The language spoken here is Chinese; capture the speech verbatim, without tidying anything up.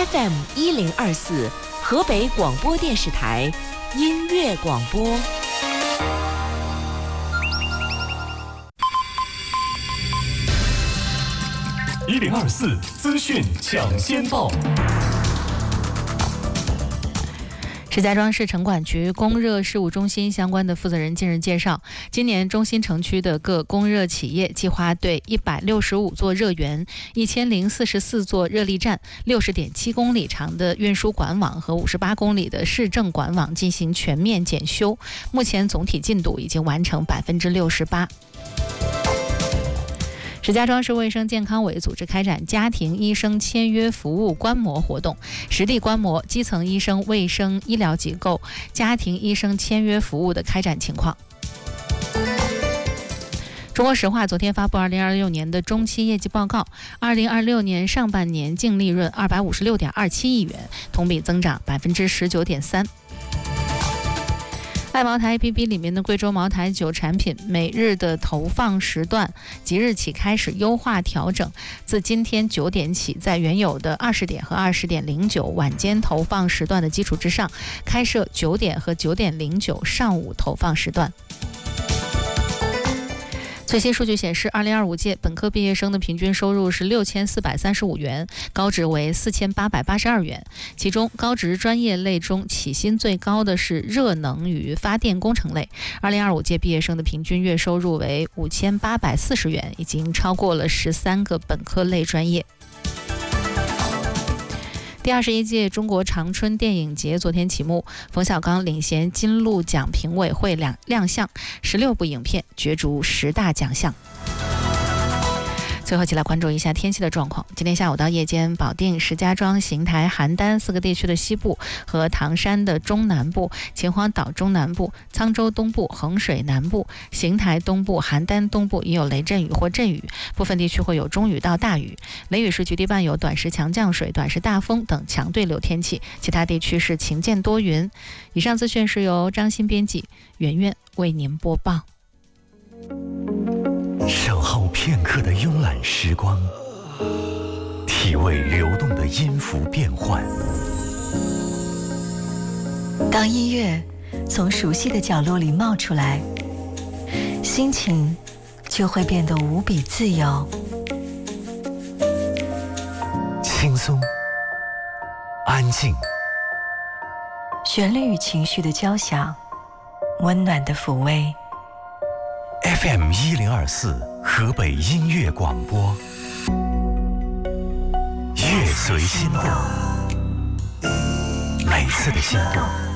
F M 一零二四，河北广播电视台音乐广播。 一零二四资讯抢先报。 石家庄市城管局供热事务中心相关的负责人近日介绍，今年中心城区的各供热企业计划对一百六十五座热源、一千零四十四座热力站、六十点七公里长的运输管网和五十八公里的市政管网进行全面检修，目前总体进度已经完成百分之六十八。石家庄市卫生健康委组织开展家庭医生签约服务观摩活动，实地观摩基层医生、卫生医疗机构家庭医生签约服务的开展情况。中国石化昨天发布二零二六年的中期业绩报告，二零二六年上半年净利润二百五十六点二七亿元，同比增长百分之十九点三。爱茅台 A P P 里面的贵州茅台酒产品每日的投放时段即日起开始优化调整，自今天九点起，在原有的二十点和二十点零九晚间投放时段的基础之上，开设九点和九点零九上午投放时段。最新数据显示，二零二五届本科毕业生的平均收入是六千四百三十五元，高职为四千八百八十二元。其中，高职专业类中起薪最高的是热能与发电工程类。二零二五届毕业生的平均月收入为五千八百四十元，已经超过了十三个本科类专业。第二十一届中国长春电影节昨天启幕，冯小刚领衔金鹿奖评委会亮亮相，十六部影片角逐十大奖项。最后，一起来关注一下天气的状况。今天下午到夜间，保定、石家庄、邢台、邯郸四个地区的西部和唐山的中南部、秦皇岛中南部、沧州东部、衡水南部、邢台东部、邯郸东部也有雷阵雨或阵雨，部分地区会有中雨到大雨。雷雨时局地伴有短时强降水、短时大风等强对流天气，其他地区是晴间多云。以上资讯是由张欣编辑，圆圆为您播报。 守候片刻的慵懒时光，体味流动的音符变换。 当音乐从熟悉的角落里冒出来，心情就会变得无比自由。 轻松，安静， 旋律与情绪的交响，温暖的抚慰。 F M 一零二四河北音乐广播，乐随心动，每次的心动